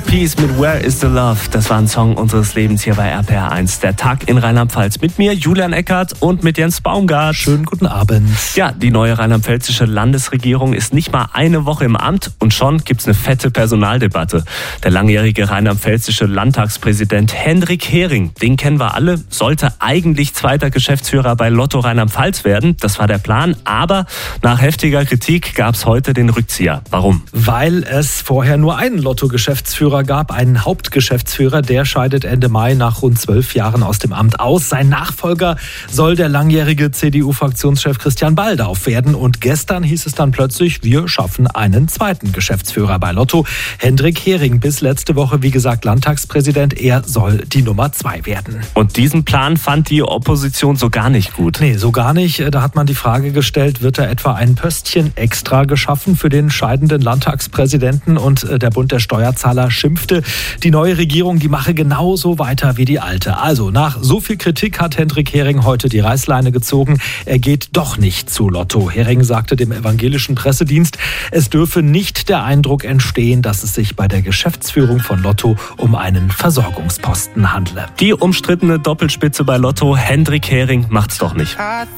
Peace mit Where is the Love? Das war ein Song unseres Lebens hier bei RPR1. Der Tag in Rheinland-Pfalz. Mit mir, Julian Eckert, und mit Jens Baumgart. Schönen guten Abend. Ja, die neue rheinland-pfälzische Landesregierung ist nicht mal eine Woche im Amt und schon gibt's eine fette Personaldebatte. Der langjährige rheinland-pfälzische Landtagspräsident Hendrik Hering, den kennen wir alle, sollte eigentlich zweiter Geschäftsführer bei Lotto Rheinland-Pfalz werden. Das war der Plan, aber nach heftiger Kritik gab's heute den Rückzieher. Warum? Weil es vorher nur einen Lotto-Geschäftsführer gab, einen Hauptgeschäftsführer, der scheidet Ende Mai nach rund 12 Jahren aus dem Amt aus. Sein Nachfolger soll der langjährige CDU-Fraktionschef Christian Baldauf werden. Und gestern hieß es dann plötzlich, wir schaffen einen zweiten Geschäftsführer bei Lotto. Hendrik Hering, bis letzte Woche, wie gesagt, Landtagspräsident. Er soll die Nummer 2 werden. Und diesen Plan fand die Opposition so gar nicht gut. Nee, so gar nicht. Da hat man die Frage gestellt, wird da etwa ein Pöstchen extra geschaffen für den scheidenden Landtagspräsidenten? Und der Bund der Steuerzahler schimpfte, die neue Regierung, die mache genauso weiter wie die alte. Also nach so viel Kritik hat Hendrik Hering heute die Reißleine gezogen. Er geht doch nicht zu Lotto. Hering sagte dem evangelischen Pressedienst, es dürfe nicht der Eindruck entstehen, dass es sich bei der Geschäftsführung von Lotto um einen Versorgungsposten handle. Die umstrittene Doppelspitze bei Lotto, Hendrik Hering, macht's doch nicht.